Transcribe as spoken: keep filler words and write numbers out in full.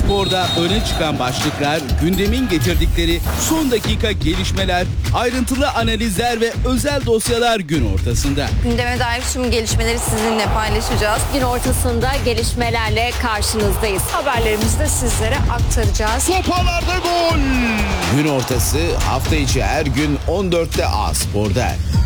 Spor'da öne çıkan başlıklar, gündemin getirdikleri son dakika gelişmeler, ayrıntılı analizler ve özel dosyalar gün ortasında. Gündeme dair tüm gelişmeleri sizinle paylaşacağız. Gün ortasında gelişmelerle karşınızdayız. Haberlerimizi de sizlere aktaracağız. Topalarda gol! Gün ortası hafta içi her gün on dörtte A Spor'da.